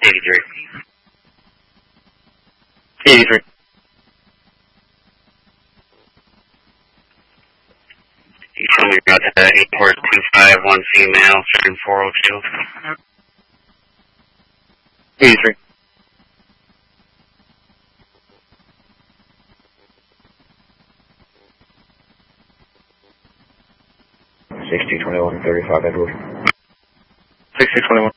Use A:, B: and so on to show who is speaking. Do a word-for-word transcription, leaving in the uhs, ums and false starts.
A: eighty-three.
B: eighty-three.
A: You told me about the eight four two five one female, seven four oh two.
B: eighty-three.
C: sixty twenty-one thirty-five Edward.
B: sixty twenty-one.